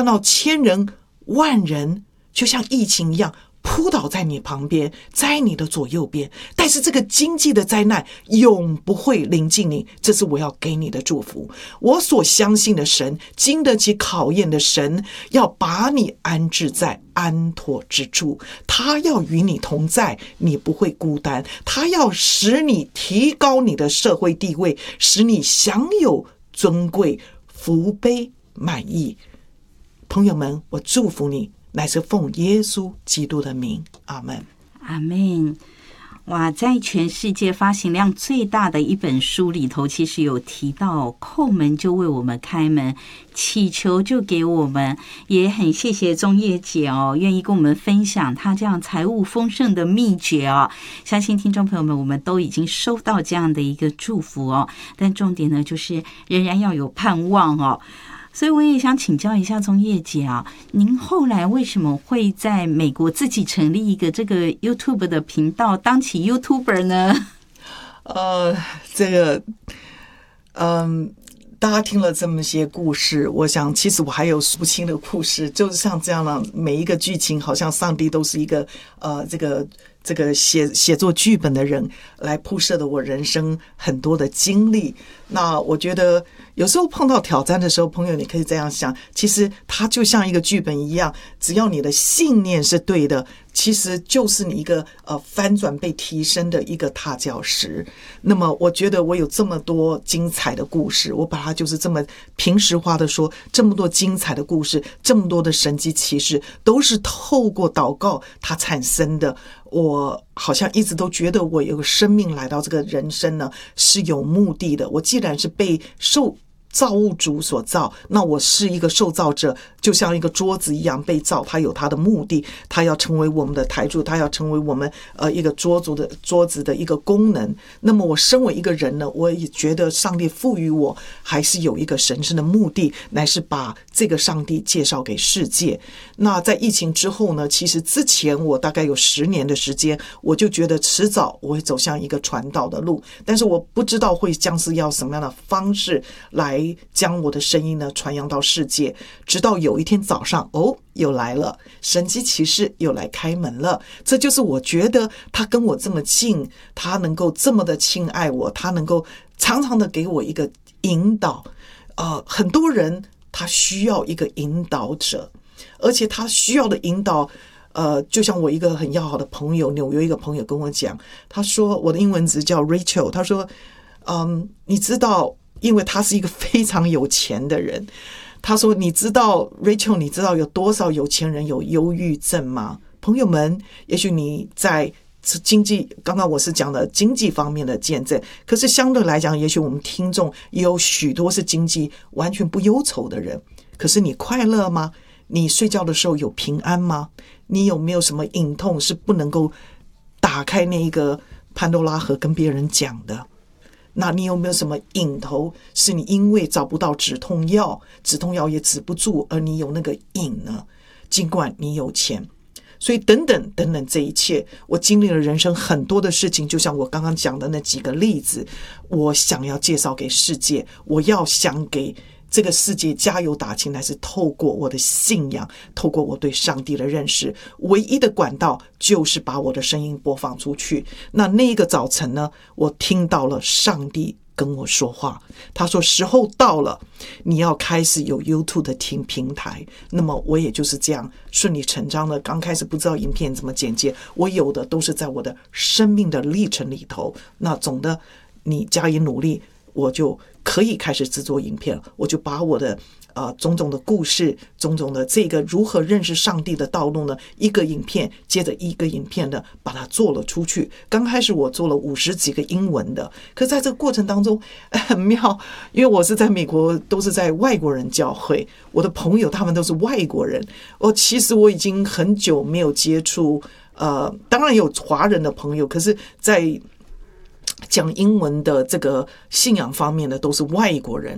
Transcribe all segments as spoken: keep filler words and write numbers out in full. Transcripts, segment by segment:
看到千人万人就像疫情一样扑倒在你旁边，在你的左右边，但是这个经济的灾难永不会临近你，这是我要给你的祝福。我所相信的神，经得起考验的神，要把你安置在安妥之处，他要与你同在，你不会孤单，他要使你提高你的社会地位，使你享有尊贵、福杯满意。朋友们，我祝福你，乃是奉耶稣基督的名，阿们， 阿们。哇，在全世界发行量最大的一本书里头，其实有提到叩门就为我们开门，祈求就给我们。也很谢谢钟叶姐哦，愿意跟我们分享她这样财务丰盛的秘诀哦。相信听众朋友们，我们都已经收到这样的一个祝福哦。但重点呢，就是仍然要有盼望哦。所以我也想请教一下钟叶姐啊，您后来为什么会在美国自己成立一个这个 YouTube 的频道，当起 YouTuber 呢？ 呃，这个，嗯，大家听了这么些故事，我想其实我还有数不清的故事，就是像这样的每一个剧情，好像上帝都是一个呃，这个这个写写作剧本的人来铺设的我人生很多的经历。那我觉得有时候碰到挑战的时候，朋友你可以这样想，其实它就像一个剧本一样，只要你的信念是对的，其实就是你一个呃翻转被提升的一个踏脚石。那么我觉得我有这么多精彩的故事，我把它就是这么平实化的说，这么多精彩的故事，这么多的神迹奇事，都是透过祷告它产生的。我好像一直都觉得我有个生命来到这个人生呢是有目的的。我既然是被受造物主所造，那我是一个受造者，就像一个桌子一样被造，它有它的目的，它要成为我们的台柱，它要成为我们呃一个桌子的桌子的一个功能。那么我身为一个人呢，我也觉得上帝赋予我还是有一个神圣的目的，乃是把这个上帝介绍给世界。那在疫情之后呢，其实之前我大概有十年的时间，我就觉得迟早我会走向一个传道的路，但是我不知道会将是要什么样的方式来将我的声音呢传扬到世界。直到有一天早上，哦，又来了，神迹奇事又来开门了。这就是我觉得他跟我这么近，他能够这么的亲爱我，他能够常常的给我一个引导。呃，很多人他需要一个引导者，而且他需要的引导呃，就像我一个很要好的朋友，纽约一个朋友跟我讲，他说，我的英文字叫 Rachel， 他说嗯，你知道，因为他是一个非常有钱的人，他说你知道 Rachel 你知道有多少有钱人有忧郁症吗？朋友们，也许你在经济，刚刚我是讲的经济方面的见证，可是相对来讲，也许我们听众也有许多是经济完全不忧愁的人。可是你快乐吗？你睡觉的时候有平安吗？你有没有什么隐痛是不能够打开那一个潘多拉盒跟别人讲的？那你有没有什么瘾头是你因为找不到止痛药，止痛药也止不住，而你有那个瘾呢？尽管你有钱。所以等等等等，这一切我经历了人生很多的事情，就像我刚刚讲的那几个例子，我想要介绍给世界，我要想给这个世界加油打气，乃是透过我的信仰，透过我对上帝的认识，唯一的管道就是把我的声音播放出去。那那一个早晨呢，我听到了上帝跟我说话，他说时候到了，你要开始有 YouTube 的听平台。那么我也就是这样顺理成章的，刚开始不知道影片怎么剪接，我有的都是在我的生命的历程里头。那总的你加以努力，我就可以开始制作影片，我就把我的呃种种的故事，种种的这个如何认识上帝的道路呢，一个影片接着一个影片的把它做了出去。刚开始我做了五十几个英文的，可在这个过程当中很妙，因为我是在美国，都是在外国人教会，我的朋友他们都是外国人，我其实我已经很久没有接触，呃，当然有华人的朋友，可是在讲英文的这个信仰方面的都是外国人。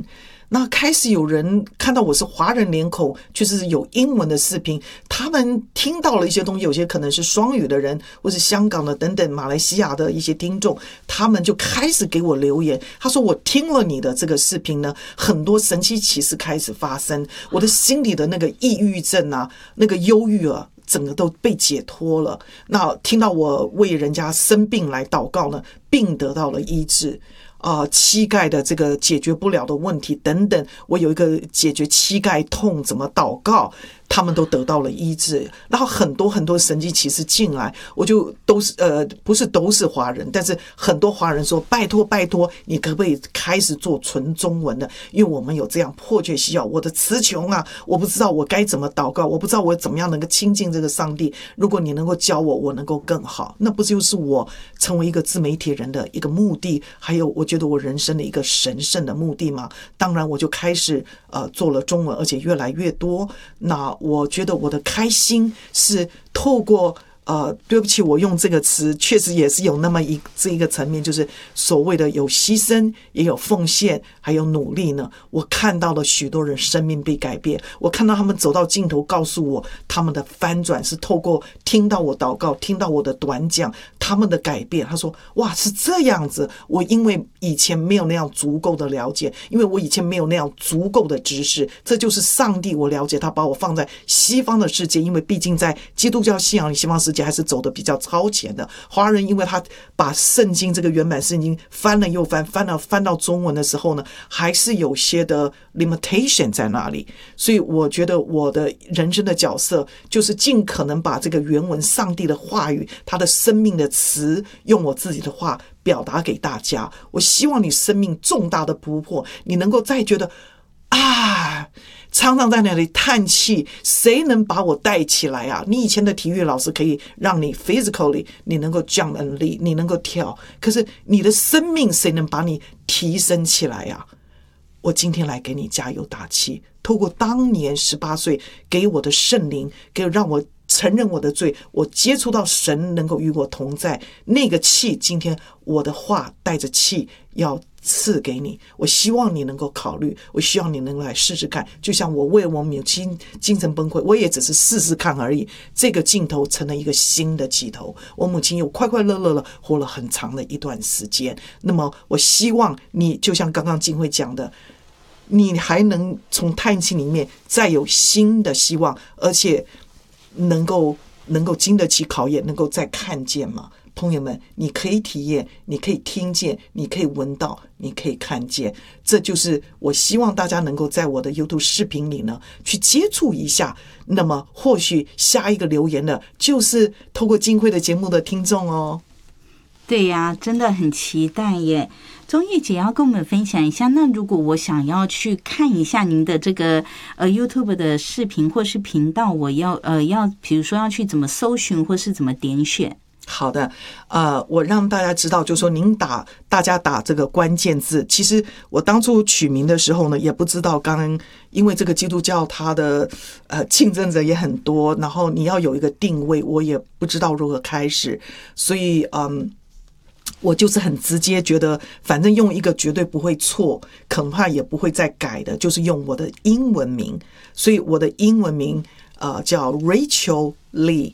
那开始有人看到我是华人脸孔，就是有英文的视频，他们听到了一些东西，有些可能是双语的人，或是香港的等等马来西亚的一些听众，他们就开始给我留言，他说我听了你的这个视频呢，很多神奇奇事开始发生，我的心里的那个抑郁症啊，那个忧郁啊，整个都被解脱了。那听到我为人家生病来祷告呢，病得到了医治。啊、呃，膝盖的这个解决不了的问题等等，我有一个解决膝盖痛怎么祷告，他们都得到了医治。然后很多很多神迹奇事进来，我就都是呃不是都是华人，但是很多华人说拜托拜托，你可不可以开始做纯中文的？因为我们有这样迫切需要。我的词穷啊，我不知道我该怎么祷告，我不知道我怎么样能够亲近这个上帝。如果你能够教我，我能够更好，那不就是我成为一个自媒体人的一个目的，还有我觉得我人生的一个神圣的目的吗？当然我就开始呃做了中文，而且越来越多。那我觉得我的开心是透过呃，对不起，我用这个词确实也是有那么一这一个层面，就是所谓的有牺牲，也有奉献，还有努力呢。我看到了许多人生命被改变，我看到他们走到尽头，告诉我他们的翻转是透过听到我祷告，听到我的短讲，他们的改变。他说：“哇，是这样子。”我因为以前没有那样足够的了解，因为我以前没有那样足够的知识，这就是上帝。我了解他把我放在西方的世界，因为毕竟在基督教信仰里，西方世界还是走的比较超前的。华人因为他把圣经这个原版圣经翻了又翻，翻了翻到中文的时候呢，还是有些的 limitation 在那里。所以我觉得我的人生的角色就是尽可能把这个原文上帝的话语，他的生命的词，用我自己的话表达给大家。我希望你生命重大的突破，你能够再觉得啊，常常在那里叹气，谁能把我带起来啊？你以前的体育老师可以让你 physically 你能够 jump and leap， 你能够跳，可是你的生命谁能把你提升起来啊？我今天来给你加油打气，透过当年十八岁给我的圣灵，给让我承认我的罪，我接触到神能够与我同在，那个气，今天我的话带着气要赐给你。我希望你能够考虑，我希望你能够来试试看。就像我为我母亲精神崩溃，我也只是试试看而已，这个镜头成了一个新的起头，我母亲又快快乐乐了活了很长的一段时间。那么我希望你就像刚刚金慧讲的，你还能从叹气里面再有新的希望，而且能够能够经得起考验，能够再看见吗？朋友们，你可以体验，你可以听见，你可以闻到，你可以看见。这就是我希望大家能够在我的 YouTube 视频里呢去接触一下。那么或许下一个留言的就是透过金慧的节目的听众哦。 对呀，真的很期待耶。钟玉姐要跟我们分享一下，那如果我想要去看一下您的这个呃 YouTube 的视频或是频道，我要呃要比如说要去怎么搜寻或是怎么点选？ 好的，呃，我让大家知道，就是说您打大家打这个关键字。其实我当初取名的时候呢，也不知道，刚刚因为这个基督教它的呃竞争者也很多，然后你要有一个定位，我也不知道如何开始，所以嗯。我就是很直接觉得反正用一个绝对不会错，恐怕也不会再改的，就是用我的英文名。所以我的英文名呃叫 Rachel Lee，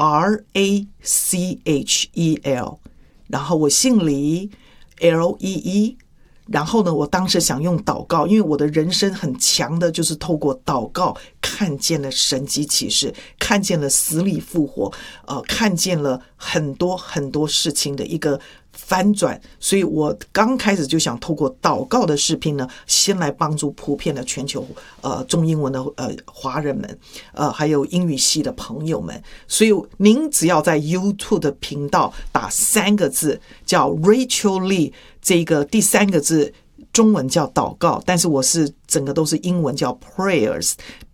R A C H E L， 然后我姓李 L E E。然后呢，我当时想用祷告，因为我的人生很强的就是透过祷告看见了神迹奇事，看见了死里复活，呃，看见了很多很多事情的一个翻转。所以我刚开始就想透过祷告的视频呢，先来帮助普遍的全球呃中英文的呃华人们，呃还有英语系的朋友们。所以您只要在 YouTube 的频道打三个字叫 Rachel Lee， 这个第三个字中文叫祷告，但是我是整个都是英文叫 prayers，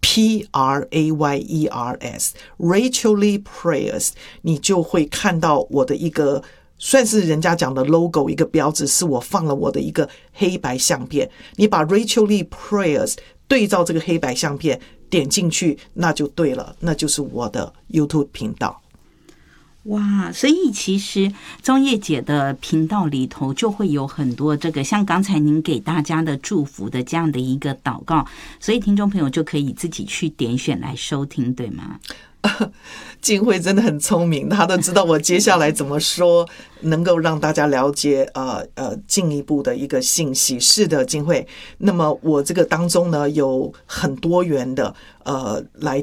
P R A Y E R S， Rachel Lee Prayers， 你就会看到我的一个算是人家讲的 logo， 一个标志，是我放了我的一个黑白相片。你把 Rachel Lee Prayers 对照这个黑白相片点进去，那就对了，那就是我的 YouTube 频道。 哇，所以其实宗掖姐的频道里头就会有很多这个像刚才您给大家的祝福的这样的一个祷告，所以听众朋友就可以自己去点选来收听，对吗？ 静慧真的很聪明，她都知道我接下来怎么说能够让大家了解呃呃进一步的一个信息。是的，静慧，那么我这个当中呢有很多元的呃来